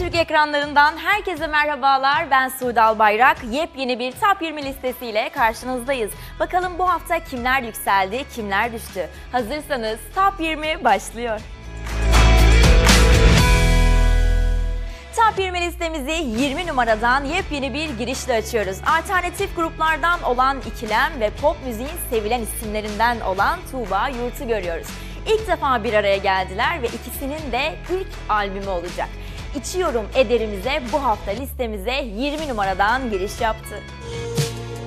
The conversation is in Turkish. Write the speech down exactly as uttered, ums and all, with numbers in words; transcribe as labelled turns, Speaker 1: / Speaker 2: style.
Speaker 1: Türk ekranlarından herkese merhabalar. Ben Suudi Albayrak. Yepyeni bir Top yirmi listesiyle karşınızdayız. Bakalım bu hafta kimler yükseldi, kimler düştü? Hazırsanız Top yirmi başlıyor. Top yirmi listemizi yirmi numaradan yepyeni bir girişle açıyoruz. Alternatif gruplardan olan İkilem ve pop müziğin sevilen isimlerinden olan Tuğba Yurt'u görüyoruz. İlk defa bir araya geldiler ve ikisinin de ilk albümü olacak. İçiyorum Ederimize bu hafta listemize yirmi numaradan giriş yaptı.